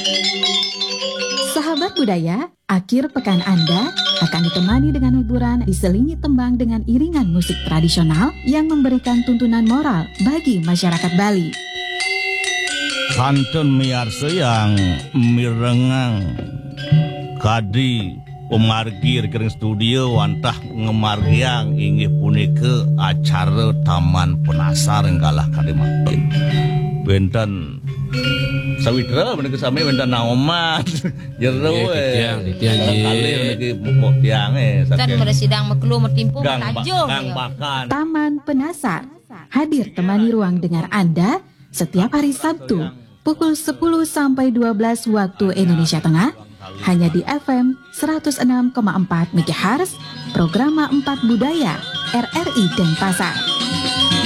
Sahabat budaya, akhir pekan Anda akan ditemani dengan hiburan diselingi tembang dengan iringan musik tradisional yang memberikan tuntunan moral bagi masyarakat Bali. Kantun miarsa yang mirengang kadi pemargi rekening studio wantah ngemargiang inggih punika acara Taman Penasar enggalah kadi makin benten sawitra menika sami benten naoman jero tiang kali niki mok tiang kan sidang mekelu mertimpu tajo Taman Penasar hadir temani ruang dengar Anda setiap hari Sabtu pukul 10 sampai 12 waktu Indonesia Tengah hanya di FM 106,4 MHz, Programa 4 Budaya RRI Denpasar.